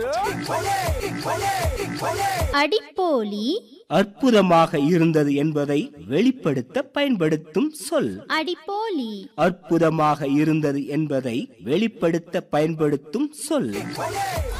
அடிப்போலி அற்புதமாக இருந்தது என்பதை வெளிப்படுத்த பயன்படுத்தும் சொல். அடிப்போலி அற்புதமாக இருந்தது என்பதை வெளிப்படுத்த பயன்படுத்தும் சொல்.